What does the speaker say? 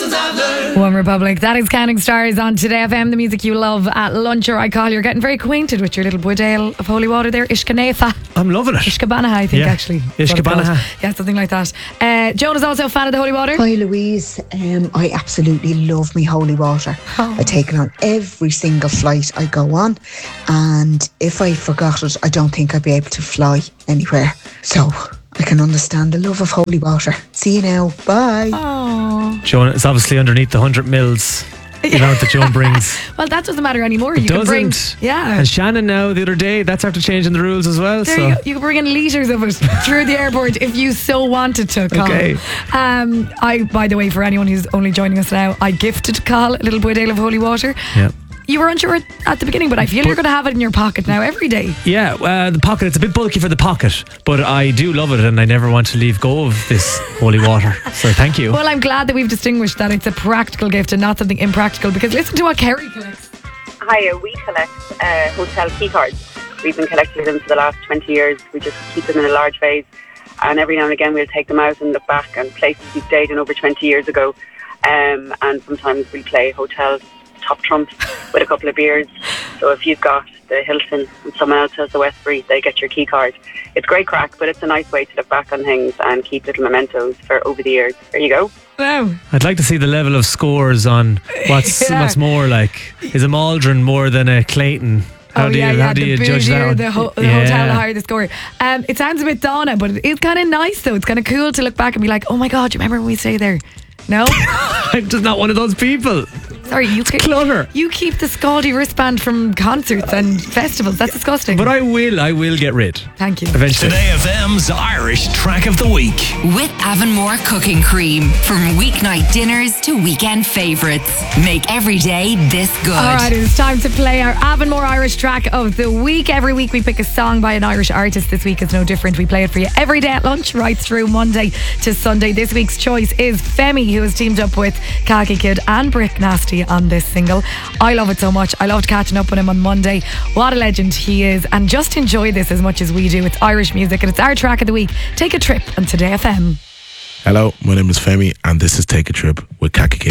One Republic, that is Counting Stars on Today FM, the music you love at lunch or I call. You're getting very acquainted with your little Buidale of holy water there. Ishkanefa. I'm loving it. Ishkabanaha, I think, actually. Ishkabanaha. Yeah, something like that. Joan is also a fan of the holy water. Hi Louise, I absolutely love me holy water. I take it on every single flight I go on, and if I forgot it, I don't think I'd be able to fly anywhere. So I can understand the love of holy water. See you now. Bye. Oh. Joan, it's obviously underneath the 100 mils. The amount that Joan brings. Well, that doesn't matter anymore. It You doesn't. can bring, yeah. And Shannon now the other day, that's after changing the rules as well. There So you go. You can bring in litres of it through the airport if you so wanted to, Colin. Okay. By the way, for anyone who's only joining us now, I gifted Carl a little Buidale of holy water. Yeah. You were unsure at the beginning, but I feel you're going to have it in your pocket now every day. Yeah, the pocket, it's a bit bulky for the pocket, but I do love it and I never want to leave go of this holy water. So thank you. Well, I'm glad that we've distinguished that it's a practical gift and not something impractical, because listen to what Kerry collects. Hiya, we collect hotel key cards. We've been collecting them for the last 20 years. We just keep them in a large vase, and every now and again we'll take them out and look back on places we stayed in over 20 years ago, and sometimes we'll play hotel top trumps with a couple of beers. So if you've got the Hilton and someone else has the Westbury, they get your key card. It's great crack, but it's a nice way to look back on things and keep little mementos for over the years. There you go. Wow. I'd like to see the level of scores on what's more like. Is a Maldron more than a Clayton? How do you judge that one? The hotel, the higher the score. It sounds a bit Donna, but it is kind of nice though. It's kind of cool to look back and be like, oh my God, do you remember when we stayed there? No? I'm just not one of those people. Sorry, clutter. You keep the Scaldy wristband from concerts and festivals. That's disgusting. But I will get rid. Thank you. Eventually. Today FM's Irish Track of the Week. With Avonmore Cooking Cream. From weeknight dinners to weekend favourites. Make every day this good. Alright, it's time to play our Avonmore Irish Track of the Week. Every week we pick a song by an Irish artist. This week is no different. We play it for you every day at lunch, right through Monday to Sunday. This week's choice is Femi, who has teamed up with Khaki Kid and Brick Nasty on this single. I love it so much. I loved catching up with him on Monday. What a legend he is, and just enjoy this as much as we do. It's Irish music and it's our track of the week. Take a trip on Today FM. Hello, my name is Femi and this is Take a Trip with Khaki Kid.